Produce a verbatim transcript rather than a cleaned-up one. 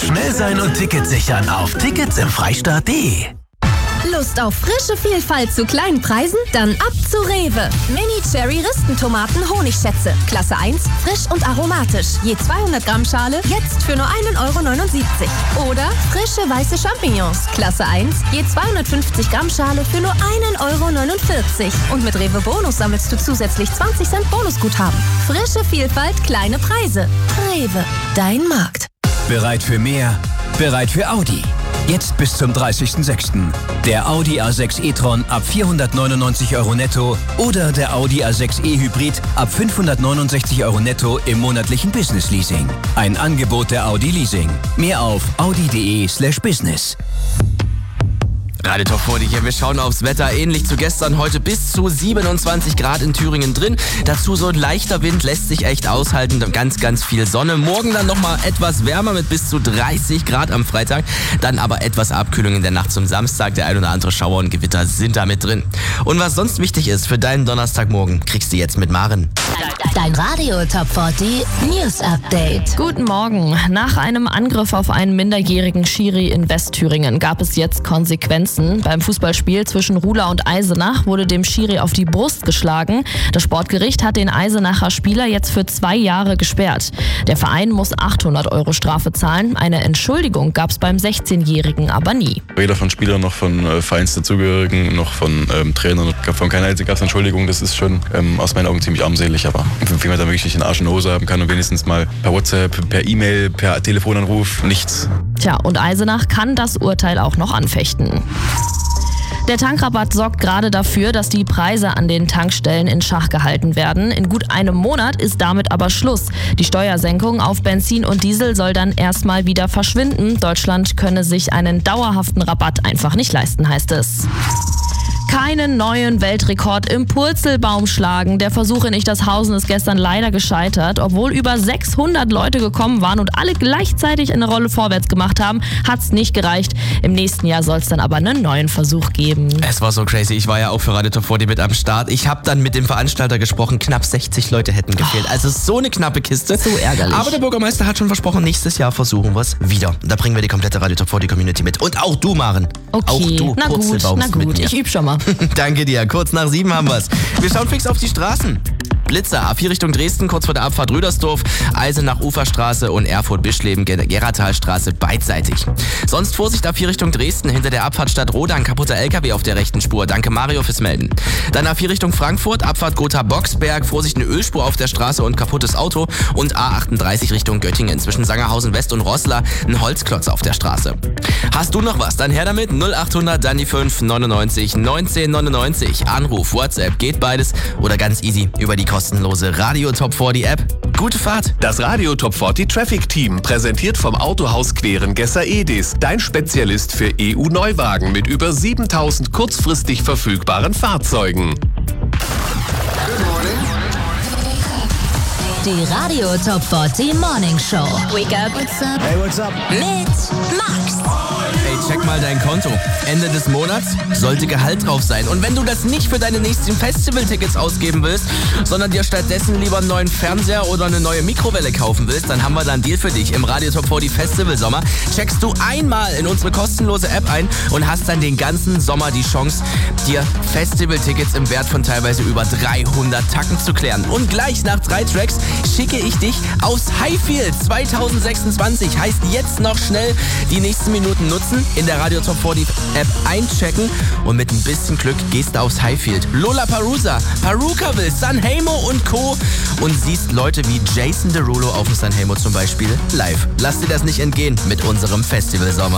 Schnell sein und Tickets sichern auf tickets im freistaat punkt de. Lust auf frische Vielfalt zu kleinen Preisen? Dann ab zu Rewe. Mini-Cherry-Ristentomaten Honigschätze. Klasse eins, frisch und aromatisch. Je zweihundert Gramm Schale, jetzt für nur einen Euro neunundsiebzig. Oder frische weiße Champignons. Klasse eins, je zweihundertfünfzig Gramm Schale für nur einen Euro neunundvierzig. Und mit Rewe Bonus sammelst du zusätzlich zwanzig Cent Bonusguthaben. Frische Vielfalt, kleine Preise. Rewe, dein Markt. Bereit für mehr? Bereit für Audi. Jetzt bis zum dreißigsten sechsten Der Audi A sechs e-tron ab vierhundertneunundneunzig Euro netto oder der Audi A sechs e-Hybrid ab fünfhundertneunundsechzig Euro netto im monatlichen Business Leasing. Ein Angebot der Audi Leasing. Mehr auf audi punkt de slash business. Radio Top vierzig hier, wir schauen aufs Wetter. Ähnlich zu gestern, heute bis zu siebenundzwanzig Grad in Thüringen drin. Dazu so ein leichter Wind, lässt sich echt aushalten. Ganz, ganz viel Sonne. Morgen dann nochmal etwas wärmer mit bis zu dreißig Grad am Freitag. Dann aber etwas Abkühlung in der Nacht zum Samstag. Der ein oder andere Schauer und Gewitter sind da mit drin. Und was sonst wichtig ist für deinen Donnerstagmorgen, kriegst du jetzt mit Maren. Dein Radio Top vierzig News Update. Guten Morgen. Nach einem Angriff auf einen minderjährigen Schiri in Westthüringen gab es jetzt Konsequenzen. Beim Fußballspiel zwischen Ruhla und Eisenach wurde dem Schiri auf die Brust geschlagen. Das Sportgericht hat den Eisenacher Spieler jetzt für zwei Jahre gesperrt. Der Verein muss achthundert Euro Strafe zahlen. Eine Entschuldigung gab es beim sechzehnjährigen aber nie. Weder von Spielern noch von äh, Vereinsdazugehörigen noch von ähm, Trainern. Von keiner Seite gab es Entschuldigung. Das ist schon ähm, aus meinen Augen ziemlich armselig. Aber wie man da wirklich den Arsch in der Hose haben kann und wenigstens mal per WhatsApp, per E-Mail, per Telefonanruf, nichts. Tja, und Eisenach kann das Urteil auch noch anfechten. Der Tankrabatt sorgt gerade dafür, dass die Preise an den Tankstellen in Schach gehalten werden. In gut einem Monat ist damit aber Schluss. Die Steuersenkung auf Benzin und Diesel soll dann erstmal wieder verschwinden. Deutschland könne sich einen dauerhaften Rabatt einfach nicht leisten, heißt es. Keinen neuen Weltrekord im Purzelbaum schlagen. Der Versuch in Ichtershausen ist gestern leider gescheitert. Obwohl über sechshundert Leute gekommen waren und alle gleichzeitig eine Rolle vorwärts gemacht haben, hat's nicht gereicht. Im nächsten Jahr soll es dann aber einen neuen Versuch geben. Es war so crazy. Ich war ja auch für Radio Top vierzig mit am Start. Ich habe dann mit dem Veranstalter gesprochen. Knapp sechzig Leute hätten gefehlt. Oh. Also so eine knappe Kiste. So ärgerlich. Aber der Bürgermeister hat schon versprochen, nächstes Jahr versuchen wir es wieder. Da bringen wir die komplette Radio Top vierzig Community mit. Und auch du, Maren. Okay, auch du, na gut, na gut. Ich übe schon mal. Danke dir. Kurz nach sieben haben wir's. Wir schauen fix auf die Straßen. Blitzer, A vier Richtung Dresden, kurz vor der Abfahrt Rüdersdorf, Eisenach Uferstraße und Erfurt-Bischleben, Gerratalstraße beidseitig. Sonst Vorsicht A vier Richtung Dresden, hinter der Abfahrt Stadt Rodan, kaputter L K W auf der rechten Spur. Danke Mario fürs Melden. Dann A vier Richtung Frankfurt, Abfahrt Gotha-Boxberg, Vorsicht eine Ölspur auf der Straße und kaputtes Auto. Und A achtunddreißig Richtung Göttingen, zwischen Sangerhausen West und Roßla, ein Holzklotz auf der Straße. Hast du noch was? Dann her damit, null achthundert dann die fünf neunundneunzig neunzehn neunundneunzig. Anruf, WhatsApp, geht beides oder ganz easy über die kostenlose Radio Top vierzig App. Gute Fahrt! Das Radio Top vierzig Traffic Team, präsentiert vom Autohaus Querengesser Edis. Dein Spezialist für E U-Neuwagen mit über siebentausend kurzfristig verfügbaren Fahrzeugen. Die Radio Top vierzig Morning Show. Wake up. What's up? Hey, what's up? Mit Max. Ey, check mal dein Konto. Ende des Monats sollte Gehalt drauf sein. Und wenn du das nicht für deine nächsten Festival-Tickets ausgeben willst, sondern dir stattdessen lieber einen neuen Fernseher oder eine neue Mikrowelle kaufen willst, dann haben wir da einen Deal für dich. Im Radio Top vierzig Festival Sommer checkst du einmal in unsere kostenlose App ein und hast dann den ganzen Sommer die Chance, dir Festival-Tickets im Wert von teilweise über dreihundert Tacken zu klären. Und gleich nach drei Tracks schicke ich dich aufs Highfield zwanzig sechsundzwanzig. Heißt jetzt noch schnell die nächsten Minuten nutzen, in der Radio Top vierzig App einchecken und mit ein bisschen Glück gehst du aufs Highfield. Lollapalooza, Perukaville, Sanremo und Co. und siehst Leute wie Jason Derulo auf dem Sanremo zum Beispiel live. Lass dir das nicht entgehen mit unserem Festivalsommer.